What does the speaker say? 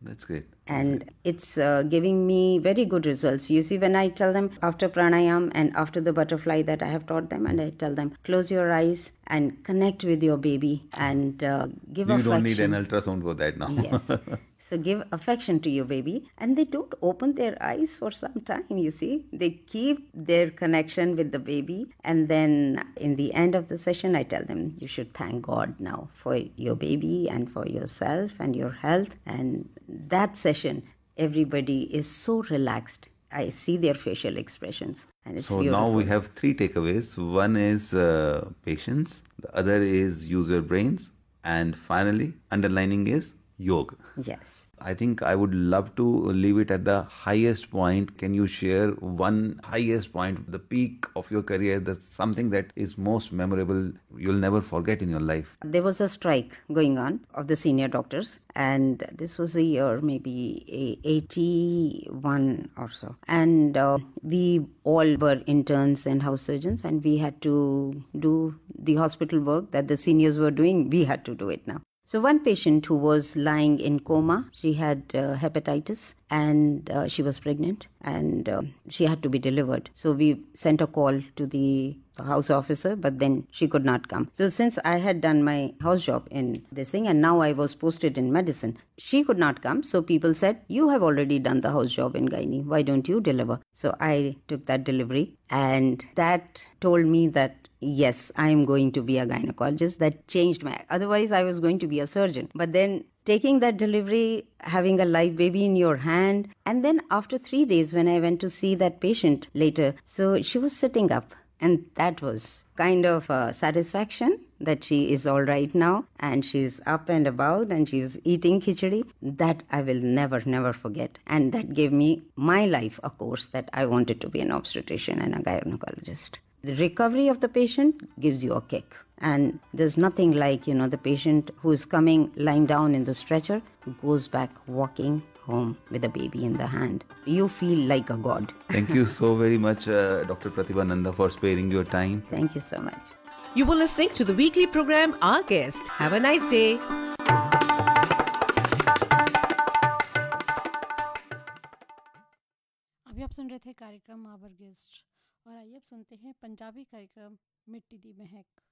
That's great. And it's giving me very good results. You see, when I tell them after pranayam and after the butterfly that I have taught them, and I tell them, close your eyes and connect with your baby and give affection. You don't need an ultrasound for that now. Yes. So give affection to your baby, and they don't open their eyes for some time, you see. They keep their connection with the baby, and then in the end of the session, I tell them, you should thank God now for your baby and for yourself and your health. And that session, everybody is so relaxed. I see their facial expressions, and it's So beautiful. now we have 3 takeaways. One is patience, the other is use your brains, and finally, underlining is yoga. Yes. I think I would love to leave it at the highest point. Can you share one highest point, the peak of your career, that's something that is most memorable, you'll never forget in your life? There was a strike going on of the senior doctors, and this was the year maybe 81 or so. And we all were interns and house surgeons, and we had to do the hospital work that the seniors were doing. We had to do it now. So one patient who was lying in coma, she had hepatitis, and she was pregnant, and she had to be delivered. So we sent a call to the house officer, but then she could not come. So since I had done my house job in this thing, and now I was posted in medicine, she could not come. So people said, you have already done the house job in gynae. Why don't you deliver? So I took that delivery, and that told me that yes, I am going to be a gynecologist. That changed my... Otherwise, I was going to be a surgeon. But then taking that delivery, having a live baby in your hand, and then after 3 days when I went to see that patient later, so she was sitting up. And that was kind of a satisfaction that she is all right now and she's up and about and she's eating khichdi. That I will never, never forget. And that gave me my life a course that I wanted to be an obstetrician and a gynecologist. The recovery of the patient gives you a kick. And there's nothing like, the patient who's coming lying down in the stretcher, who goes back walking home with a baby in the hand. You feel like a god. Thank you so very much, Dr. Pratibha Nanda, for sparing your time. Thank you so much. You were listening to the weekly program Our Guest. Have a nice day. अभी आप सुन रहे थे कार्यक्रम our guest और आइए अब सुनते हैं पंजाबी कार्यक्रम मिट्टी दी महक।